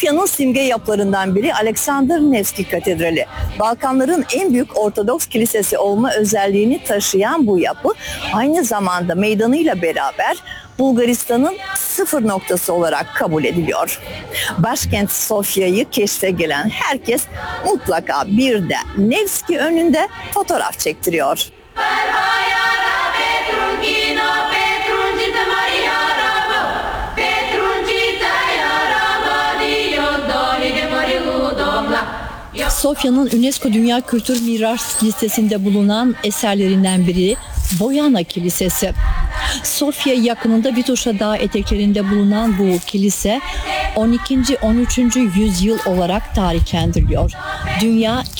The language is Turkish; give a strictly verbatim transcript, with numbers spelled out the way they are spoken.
Sofya'nın simge yapılarından biri Alexander Nevski Katedrali. Balkanların en büyük Ortodoks kilisesi olma özelliğini taşıyan bu yapı aynı zamanda meydanıyla beraber Bulgaristan'ın sıfır noktası olarak kabul ediliyor. Başkent Sofya'yı keşfe gelen herkes mutlaka bir de Nevski önünde fotoğraf çektiriyor. Sofya'nın UNESCO Dünya Kültür Miras listesinde bulunan eserlerinden biri Boyana Kilisesi. Sofya yakınında Vitoša Dağı eteklerinde bulunan bu kilise on ikinci on üçüncü yüzyıl olarak tarihlendiriliyor. Dünya